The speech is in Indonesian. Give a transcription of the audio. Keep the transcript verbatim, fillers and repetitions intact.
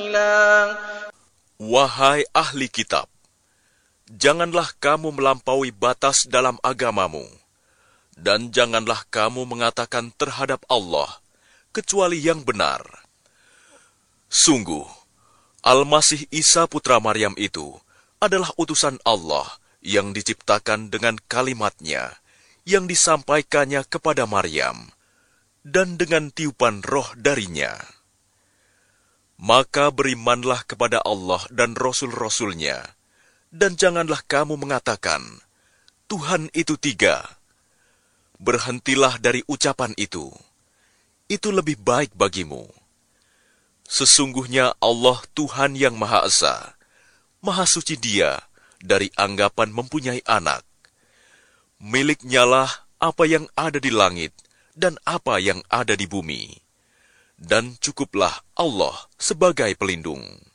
سبيلا. Wahai ahli kitab, janganlah kamu melampaui batas dalam agamamu, dan janganlah kamu mengatakan terhadap Allah kecuali yang benar. Sungguh, Al-Masih Isa putra Maryam itu adalah utusan Allah yang diciptakan dengan kalimat-Nya yang disampaikannya kepada Maryam, dan dengan tiupan roh darinya. Maka berimanlah kepada Allah dan Rasul-Rasul-Nya, dan janganlah kamu mengatakan, Tuhan itu tiga. Berhentilah dari ucapan itu. Itu lebih baik bagimu. Sesungguhnya Allah Tuhan yang Maha Esa, Maha Suci Dia dari anggapan mempunyai anak. Miliknya lah apa yang ada di langit dan apa yang ada di bumi. Dan cukuplah Allah sebagai pelindung.